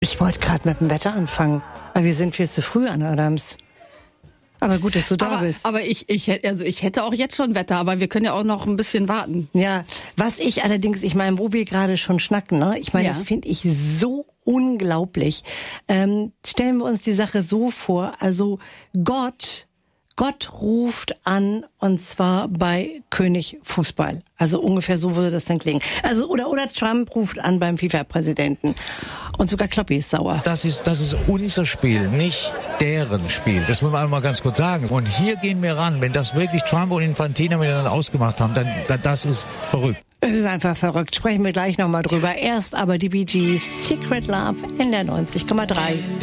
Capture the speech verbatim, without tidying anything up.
Ich wollte gerade mit dem Wetter anfangen, aber wir sind viel zu früh an, Adams. Aber gut, dass du da aber, bist. Aber ich, ich, hätte, also ich hätte auch jetzt schon Wetter, aber wir können ja auch noch ein bisschen warten. Ja, was ich allerdings, ich meine, wo wir gerade schon schnacken, ne? Ich meine, Ja. das finde ich so unglaublich. Ähm, stellen wir uns die Sache so vor, also Gott... Gott ruft an, und zwar bei König Fußball. Also ungefähr so würde das dann klingen. Also oder oder Trump ruft an beim FIFA-Präsidenten. Und sogar Kloppi ist sauer. Das ist, das ist unser Spiel, nicht deren Spiel. Das muss man einmal ganz kurz sagen. Und hier gehen wir ran. Wenn das wirklich Trump und Infantino miteinander ausgemacht haben, dann, dann das ist verrückt. Es ist einfach verrückt. Sprechen wir gleich nochmal drüber. Erst aber die Bee Gees, Secret Love in der neunzig Komma drei.